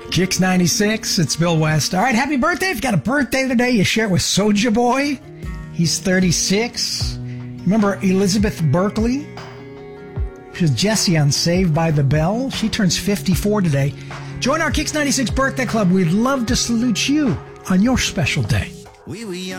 Kicks 96, it's Bill West. All right, happy birthday. If you got a birthday today, you share it with Soulja Boy. He's 36. Remember Elizabeth Berkley? She was Jessie on Saved by the Bell. She turns 54 today. Join our Kicks 96 birthday club. We'd love to salute you on your special day.